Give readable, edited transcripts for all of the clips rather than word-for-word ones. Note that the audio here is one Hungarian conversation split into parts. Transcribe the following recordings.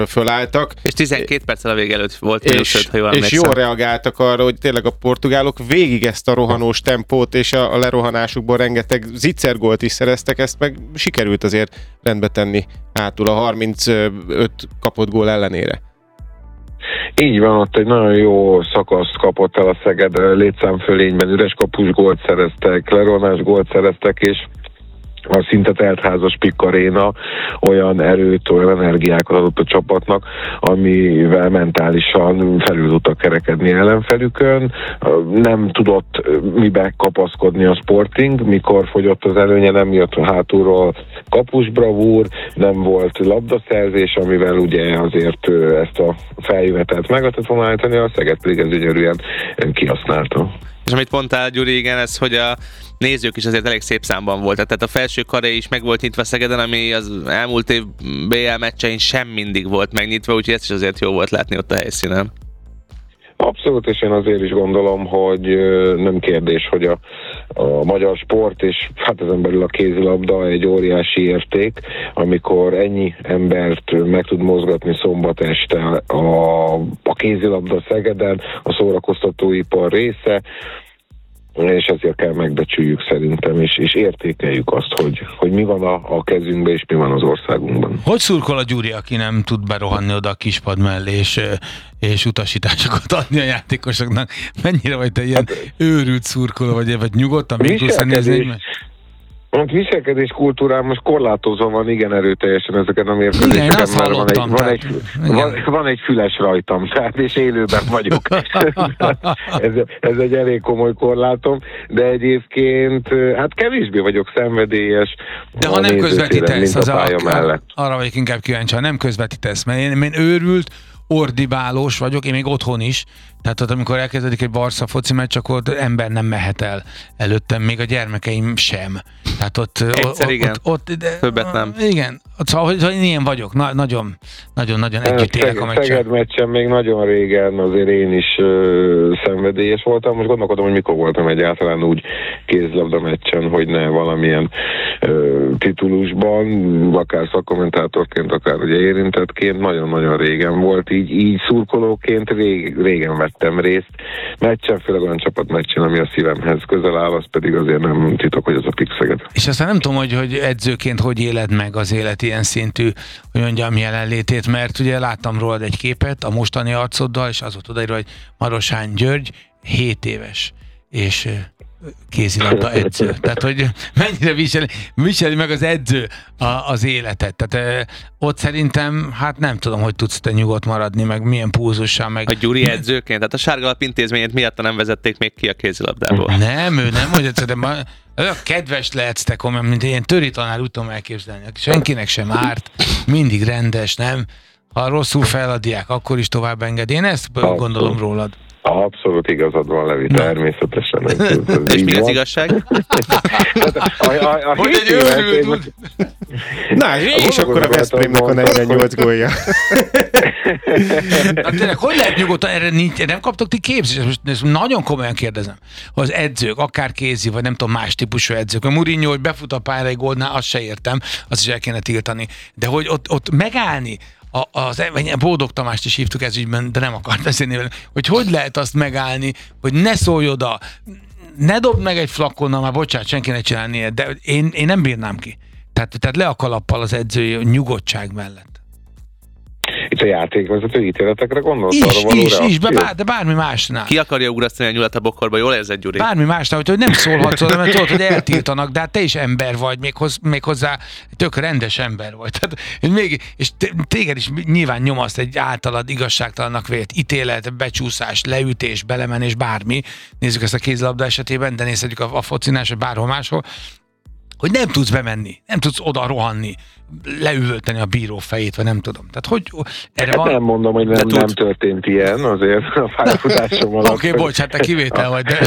fölálltak. És 12 perccel a vége előtt volt mínusz 5, ha jól emlékszem. És jól reagáltak arra, hogy tényleg a portugálok végig ezt a rohanós tempót és a lerohanásukból rengeteg zicsergólt is szereztek, ezt meg sikerült azért rendbe tenni hátul a 35 kapott gól ellenére. Így van, ott egy nagyon jó szakaszt kapott el a Szeged létszámfölényben, üres kapus gólt szereztek, lerohanás gólt szereztek, és a szinte teltházas Pikk Aréna olyan erőt, olyan energiákat adott a csapatnak, amivel mentálisan felül tudtak kerekedni ellenfelükön. Nem tudott mibe kapaszkodni a Sporting, mikor fogyott az előnye, nem jött a hátulról kapusbravúr, nem volt labdaszerzés, amivel ugye azért ezt a feljövetelt meg lehetett volna állítani, a Szeged pedig ez gyönyörűen kihasználta. És amit mondtál, Gyuri, igen, ez, hogy a nézők is azért elég szép számban voltak. Tehát a felső karé is meg volt nyitva Szegeden, ami az elmúlt év BL meccsein sem mindig volt megnyitva, úgyhogy ezt is azért jó volt látni ott a helyszínen. Abszolút, és én azért is gondolom, hogy nem kérdés, hogy a magyar sport, és hát ezen belül a kézilabda egy óriási érték, amikor ennyi embert meg tud mozgatni szombat este a kézilabda Szegeden, a szórakoztatóipar része, és ezért kell megbecsüljük szerintem, és értékeljük azt, hogy mi van a kezünkben, és mi van az országunkban. Hogy szurkol a Gyuri, aki nem tud berohanni oda a kispad mellé, és utasításokat adni a játékosoknak? Mennyire vagy te ilyen őrült szurkoló, vagy nyugodtan még tudsz nézni? A viselkedés kultúrám most korlátozva van igen erőteljesen ezeken a mérkőzéseken, mert van egy füles rajtam, tehát és élőben vagyok. ez egy elég komoly korlátom, de egyébként hát kevésbé vagyok szenvedélyes. De ha nem közvetítesz, arra vagyok inkább kíváncsi, ha nem közvetítesz, mert én őrült, ordibálós vagyok, én még otthon is, tehát ott, amikor elkezdődik egy Barca foci meccs, akkor ott ember nem mehet el előttem, még a gyermekeim sem. Tehát többet nem. Igen, szóval hogy én ilyen vagyok, nagyon együtt élek a meccsen. Szeged meccsen még nagyon régen azért én is szenvedélyes voltam, most gondolkodom, hogy mikor voltam egyáltalán úgy kézilabda meccsen, hogy ne valamilyen titulusban, akár szakkommentátorként, akár ugye érintettként, nagyon-nagyon régen volt, így szurkolóként régen vettem részt. Meccsen, főleg olyan csapatmeccsen, ami a szívemhez közel áll, az pedig azért nem titok, hogy az a Pikk Szeged. És aztán nem tudom, hogy edzőként hogy éled meg az élet ilyen szintű, hogy mondjam, jelenlétét, mert ugye láttam rólad egy képet a mostani arcoddal, és az volt odaírva, hogy Marosány György 7 éves, és kézilabda edző. Tehát, hogy mennyire viseli meg az edző az életet. Tehát ott szerintem, hát nem tudom, hogy tudsz te nyugodt maradni, meg milyen pulzussal, meg... A Gyuri edzőként? Tehát a Sárgalap intézményét miatt nem vezették még ki a kézilabdából. Nem, ő nem, hogy olyan kedves lehetsz te komolyan, mint ilyen töri tanár, úgy tudom elképzelni. Senkinek sem árt, mindig rendes, nem? Ha rosszul feladják, akkor is tovább enged. Én ezt gondolom rólad. Abszolút igazad van, Levi, természetesen. És mi az igazság? Hogy egy őrült! Na, és akkor a Veszprémnek a 48 gólja. Tényleg, hogy lehet nyugodtan, erre nem kaptok ti képzést? Most nagyon komolyan kérdezem. Az edzők, akár kézi, vagy nem tudom, más típusú edzők. A Mourinho, hogy befut a pályára egy gólnál, azt se értem, azt is el kéne tiltani. De hogy ott megállni, Bódog Tamást is hívtuk ez ügyben, de nem akart beszélni velem, hogy lehet azt megállni, hogy ne szólj oda, ne dobd meg egy flakonnal, már bocsánat, senki ne csinálni ilyet, de én nem bírnám ki. Tehát le a kalappal az edzői nyugodtság mellett. Itt a játékvezető ítéletekre gondolsz? Is, de bármi másnál. Ki akarja ugrasztani a nyulat a bokorba, jól érzed, Gyuri? Bármi másnál, hogy nem szólhatsz oda, mert tudod, hogy eltiltanak, de hát te is ember vagy, méghozzá tök rendes ember vagy. Tehát, és téged is nyilván nyomaszt egy általad igazságtalannak vélt ítélet, becsúszás, leütés, belemenés, bármi. Nézzük ezt a kézilabda esetében, de nézzük a focinás, vagy bárhol máshol, hogy nem tudsz bemenni, nem tudsz oda rohanni, leüvölteni a bíró fejét, vagy nem tudom. Tehát, hogy erre van... Nem mondom, hogy nem történt ilyen, azért a pályafutásom alatt. Oké, bocs, hát te kivétel vagy, de...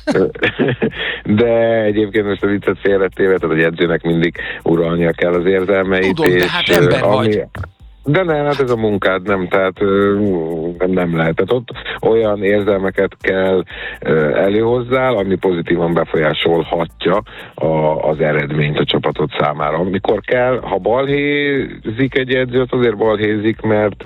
De egyébként most a viccet félretéve, tehát egy edzőnek mindig uralnia kell az érzelmeit. Tudom, de hát ember vagy. De nem, hát ez a munkád nem, tehát nem lehet. Tehát ott olyan érzelmeket kell előhozzál, ami pozitívan befolyásolhatja az eredményt a csapatod számára. Amikor kell, ha balhézik egy edzőt, azért balhézik, mert